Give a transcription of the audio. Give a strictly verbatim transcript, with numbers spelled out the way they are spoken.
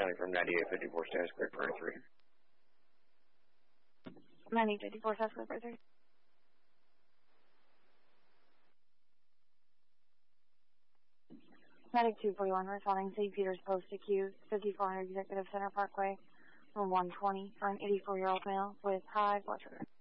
County from ninety-eight fifty-four status clear for three. ninety-eight fifty-four status clear for three. Medic two forty-one responding Saint Peter's Post accused, fifty-four hundred Executive Center Parkway, from one twenty for an eighty-four-year-old male with high blood sugar.